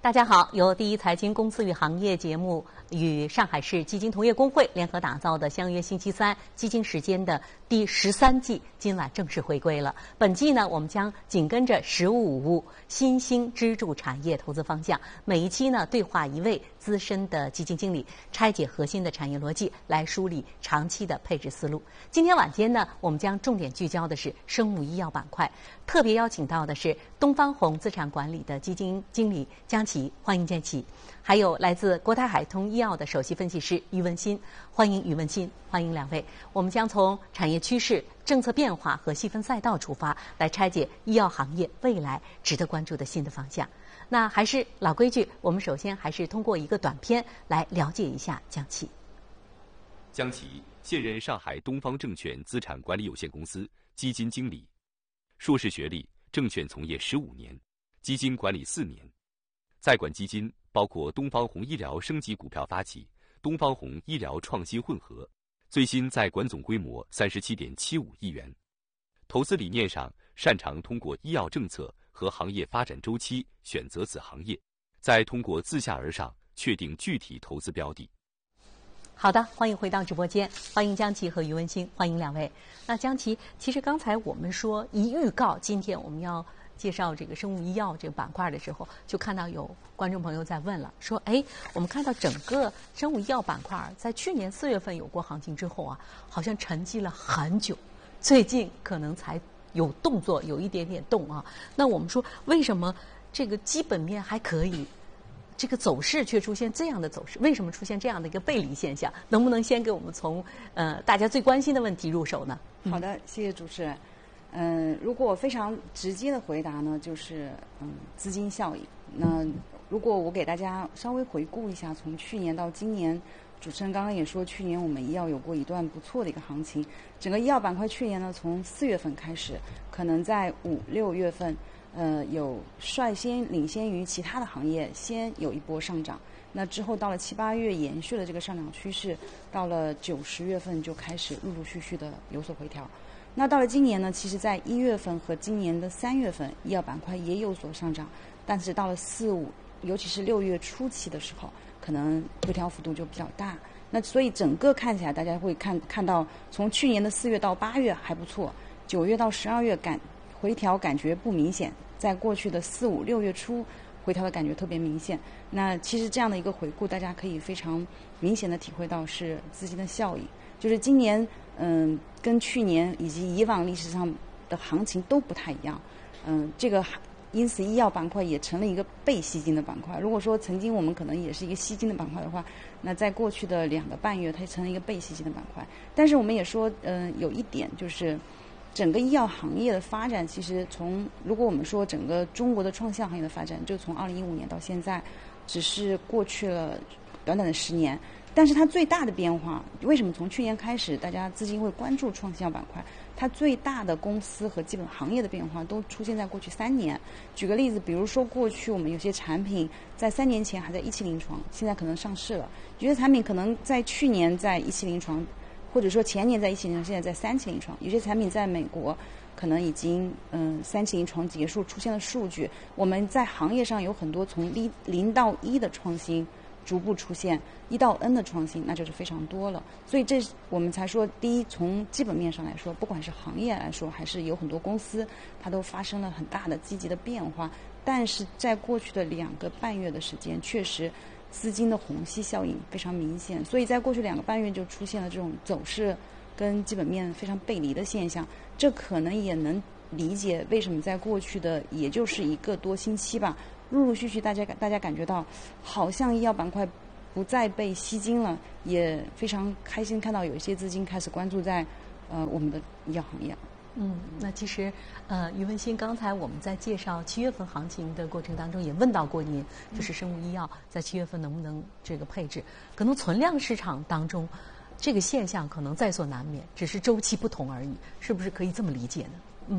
大家好，由第一财经公司与行业节目与上海市基金同业工会联合打造的相约星期三基金时间的第13季，今晚正式回归了。本季呢，我们将紧跟着“15五”新兴支柱产业投资方向，每一期呢对话一位资深的基金经理，拆解核心的产业逻辑，来梳理长期的配置思路。今天晚间呢，我们将重点聚焦的是生物医药板块，特别邀请到的是东方红资产管理的基金经理江琪，欢迎江琪；还有来自国泰海通医药的首席分析师于文新，欢迎于文新，欢迎两位。我们将从产业趋势、政策变化和细分赛道出发，来拆解医药行业未来值得关注的新的方向。那还是老规矩，我们首先还是通过一个短片来了解一下江琪。 江琪现任上海东方证券资产管理有限公司基金经理，硕士学历，证券从业15年，基金管理4年。在管基金包括东方红医疗升级股票发起、东方红医疗创新混合，最新在管总规模37.75亿元。投资理念上，擅长通过医药政策和行业发展周期选择子行业，再通过自下而上确定具体投资标的。 好的，欢迎回到直播间，欢迎江琪和于文新，欢迎两位。那江琪，其实刚才我们说一预告，今天我们要介绍这个生物医药这个板块的时候，就看到有观众朋友在问了，说我们看到整个生物医药板块在去年4月份有过行情之后啊，好像沉寂了很久，最近可能才有动作，有一点点动啊。那我们说为什么这个基本面还可以，这个走势却出现这样的走势？为什么出现这样的一个背离现象？能不能先给我们从大家最关心的问题入手呢？ 好的，谢谢主持人。如果我非常直接的回答呢，就是资金效应。那如果我给大家稍微回顾一下，从去年到今年，主持人刚刚也说，去年我们医药有过一段不错的一个行情。整个医药板块去年呢，从4月份开始，可能在5、6月份，有率先领先于其他的行业，先有一波上涨。那之后到了7、8月延续了这个上涨趋势，到了9、10月份就开始陆陆续续的有所回调。那到了今年呢，其实在1月份和今年的3月份，医药板块也有所上涨，但是到了4、5，尤其是6月初期的时候，可能回调幅度就比较大。那所以整个看起来，大家会看到，从去年的4月到8月还不错，9月到12月回调感觉不明显，在过去的4、5、6月初回调的感觉特别明显。那其实这样的一个回顾，大家可以非常明显的体会到是资金的效应，就是今年跟去年以及以往历史上的行情都不太一样，这个因此医药板块也成了一个被吸金的板块。如果说曾经我们可能也是一个吸金的板块的话，那在过去的2个半月，它成了一个被吸金的板块。但是我们也说，有一点就是整个医药行业的发展，其实如果我们说整个中国的创新行业的发展，就从2015年到现在，只是过去了短短的10年。但是它最大的变化，为什么从去年开始大家资金会关注创新药板块？它最大的公司和基本行业的变化都出现在过去3年。举个例子，比如说过去我们有些产品在3年前还在1期临床，现在可能上市了；有些产品可能在去年在1期临床，或者说前年在1期临床，现在在3期临床；有些产品在美国可能已经3期临床结束，出现了数据。我们在行业上有很多从0到1的创新逐步出现，1到 N 的创新，那就是非常多了。所以这我们才说，第一，从基本面上来说，不管是行业来说，还是有很多公司，它都发生了很大的积极的变化。但是在过去的2个半月的时间，确实资金的虹吸效应非常明显，所以在过去2个半月就出现了这种走势跟基本面非常背离的现象。这可能也能理解为什么在过去的也就是1个多星期吧，陆陆续续大家感觉到好像医药板块不再被吸金了，也非常开心看到有一些资金开始关注在我们的医药行业。 那其实于文新，刚才我们在介绍7月份行情的过程当中也问到过您，就是生物医药在7月份能不能这个配置？可能存量市场当中这个现象可能在所难免，只是周期不同而已，是不是可以这么理解呢？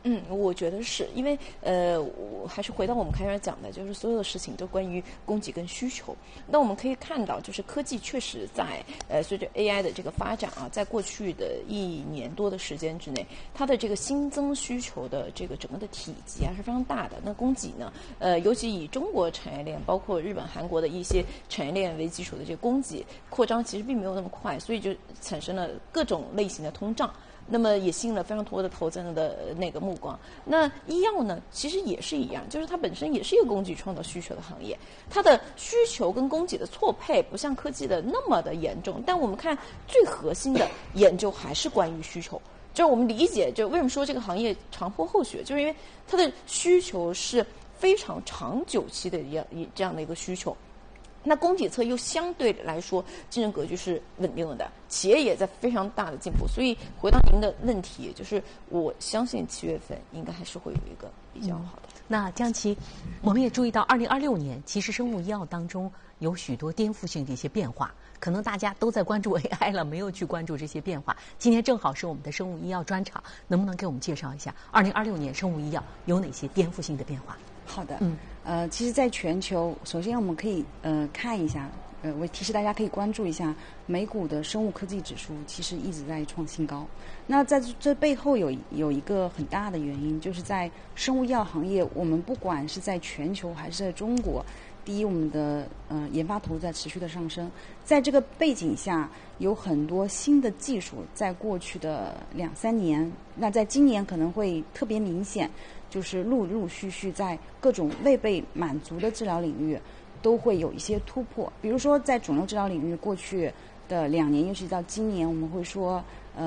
我觉得是因为我还是回到我们开始讲的，就是所有的事情都关于供给跟需求。那我们可以看到，就是科技确实在随着 AI 的这个发展啊，在过去的1年多的时间之内，它的这个新增需求的这个整个的体积还是非常大的。那供给呢，尤其以中国产业链，包括日本、韩国的一些产业链为基础的这个供给扩张，其实并没有那么快，所以就产生了各种类型的通胀。那么也吸引了非常多的投资人的那个目光。那医药呢，其实也是一样，就是它本身也是一个供给创造需求的行业，它的需求跟供给的错配不像科技的那么的严重，但我们看最核心的研究还是关于需求。就是我们理解，就为什么说这个行业长坡后雪，就是因为它的需求是非常长久期的这样的一个需求。那供给侧又相对来说竞争格局是稳定的，企业也在非常大的进步，所以回答您的问题，就是我相信7月份应该还是会有一个比较好的。 那江琪，我们也注意到2026年其实生物医药当中有许多颠覆性的一些变化，可能大家都在关注 AI 了，没有去关注这些变化。今天正好是我们的生物医药专场，能不能给我们介绍一下2026年生物医药有哪些颠覆性的变化？ 好的，其实在全球，首先我们可以看一下，我提示大家可以关注一下美股的生物科技指数，其实一直在创新高。那在这背后有一个很大的原因，就是在生物医药行业，我们不管是在全球还是在中国，第一，我们的研发投入在持续的上升，在这个背景下，有很多新的技术在过去的2-3年，那在今年可能会特别明显，就是陆陆续续在各种未被满足的治疗领域都会有一些突破。比如说在肿瘤治疗领域，过去的2年，尤其到今年，我们会说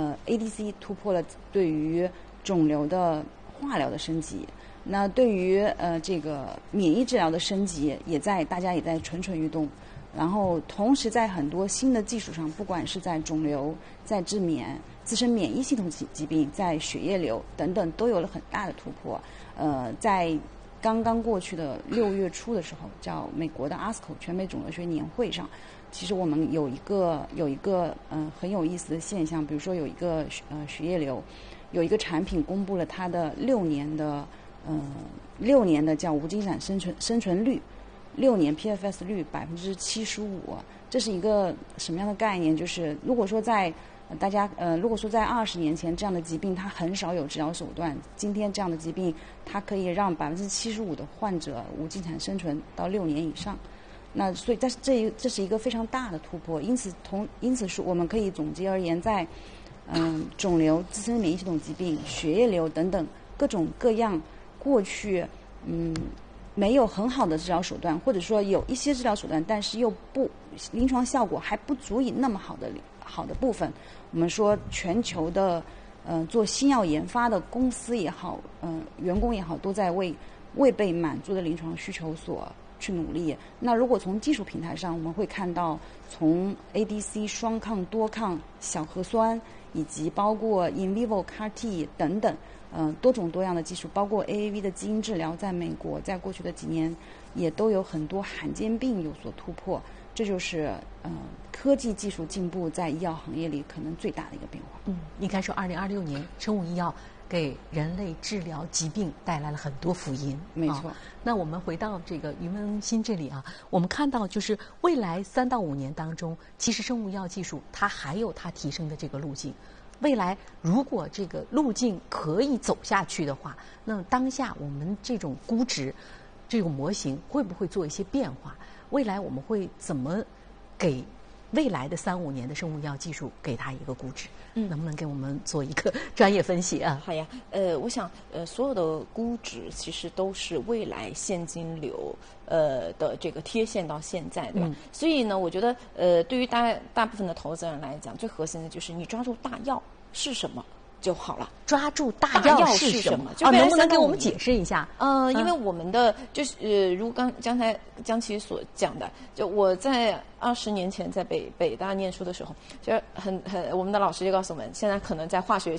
ADC 突破了对于肿瘤的化疗的升级。那对于这个免疫治疗的升级，大家也在蠢蠢欲动。然后同时在很多新的技术上，不管是在肿瘤、在治免、自身免疫系统疾病、在血液瘤等等，都有了很大的突破。在刚刚过去的6月初的时候，叫美国的 ASCO 全美肿瘤学年会上，其实我们有一个很有意思的现象，比如说有一个血液瘤，有一个产品公布了它的6年的叫无尽产生存率，6年 PFS 率75%，这是一个什么样的概念？就是如果说在20年前这样的疾病它很少有治疗手段，今天这样的疾病它可以让75%的患者无尽产生存到6年以上。那所以这是一个非常大的突破。因此说我们可以总结而言，在肿瘤、自身免疫系统疾病、血液瘤等等各种各样过去没有很好的治疗手段，或者说有一些治疗手段，但是又临床效果还不足以那么好的部分，我们说全球的做新药研发的公司也好，员工也好，都在为未被满足的临床需求所去努力。那如果从技术平台上，我们会看到从 ADC、双抗、多抗、小核酸，以及包括 in vivo CAR-T 等等多种多样的技术，包括 AAV 的基因治疗，在美国在过去的几年也都有很多罕见病有所突破。这就是科技技术进步在医药行业里可能最大的一个变化。 应该说2026年生物医药给人类治疗疾病带来了很多福音。 没错。 那我们回到这个于文新这里啊，我们看到就是未来3到5年当中，其实生物医药技术它还有它提升的这个路径。未来如果这个路径可以走下去的话，那当下我们这种估值这种模型会不会做一些变化？未来我们会怎么给未来的3-5年的生物医药技术给它一个估值？能不能给我们做一个专业分析啊？ 好呀，我想所有的估值其实都是未来现金流的这个贴现到现在，对吧？所以呢，我觉得对于大部分的投资人来讲，最核心的就是你抓住大药是什么就好了。 抓住大药是什么？能不能给我们解释一下？ 因为我们的就是如刚才江琪所讲的，就我在20年前在北大念书的时候，就我们的老师就告诉我们，现在可能在化学